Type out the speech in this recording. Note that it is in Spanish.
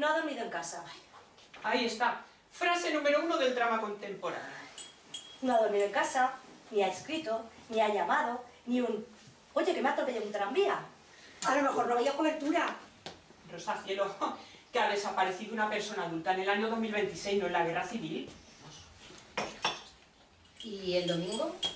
no ha dormido en casa. Ahí está. Frase número 1 del drama contemporáneo. No ha dormido en casa, ni ha escrito, ni ha llamado, ni un... Oye, que me ha atropellado un tranvía. A lo mejor no veía cobertura. Rosa Cielo, que ha desaparecido una persona adulta en el año 2026, no en la guerra civil. ¿Y el domingo?